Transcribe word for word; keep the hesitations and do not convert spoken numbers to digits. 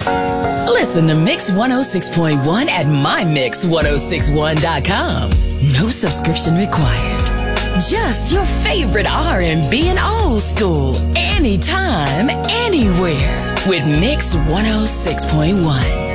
Listen to Mix one oh six point one at my mix one oh six one dot com. No subscription required. Just your favorite R and B and old school. Anytime, anywhere. With Mix one oh six point one.